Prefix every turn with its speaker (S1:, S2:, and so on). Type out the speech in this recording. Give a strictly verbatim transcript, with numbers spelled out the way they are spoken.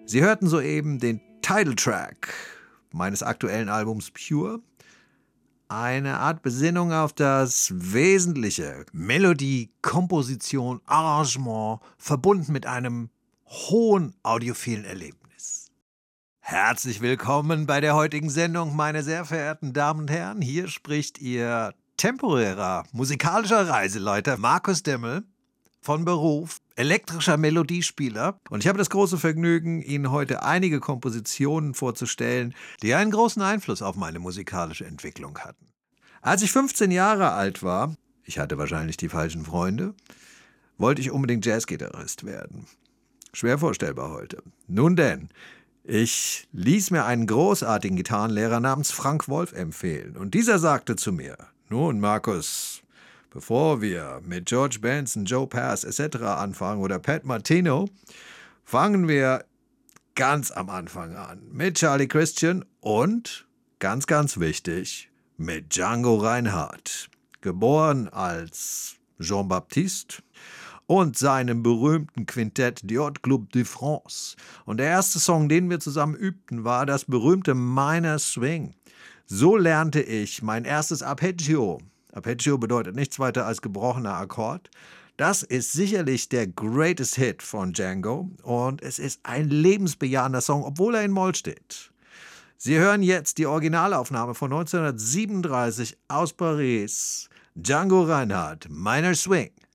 S1: Sie hörten soeben den Titeltrack meines aktuellen Albums Pure. Eine Art Besinnung auf das Wesentliche. Melodie, Komposition, Arrangement, verbunden mit einem hohen audiophilen Erlebnis. Herzlich willkommen bei der heutigen Sendung, meine sehr verehrten Damen und Herren. Hier spricht Ihr temporärer musikalischer Reiseleiter Markus Demmel, von Beruf elektrischer Melodiespieler. Und ich habe das große Vergnügen, Ihnen heute einige Kompositionen vorzustellen, die einen großen Einfluss auf meine musikalische Entwicklung hatten. Als ich fünfzehn Jahre alt war, ich hatte wahrscheinlich die falschen Freunde, wollte ich unbedingt Jazzgitarrist werden. Schwer vorstellbar heute. Nun denn, ich ließ mir einen großartigen Gitarrenlehrer namens Frank Wolf empfehlen. Und dieser sagte zu mir: Nun, Markus, bevor wir mit George Benson, Joe Pass et cetera anfangen oder Pat Martino, fangen wir ganz am Anfang an mit Charlie Christian und, ganz, ganz wichtig, mit Django Reinhardt, geboren als Jean-Baptiste, und seinem berühmten Quintett Die Haute Club de France. Und der erste Song, den wir zusammen übten, war das berühmte Minor Swing. So lernte ich mein erstes Arpeggio. Arpeggio bedeutet nichts weiter als gebrochener Akkord. Das ist sicherlich der greatest Hit von Django und es ist ein lebensbejahender Song, obwohl er in Moll steht. Sie hören jetzt die Originalaufnahme von neunzehnhundertsiebenunddreißig aus Paris. Django Reinhardt, Minor Swing.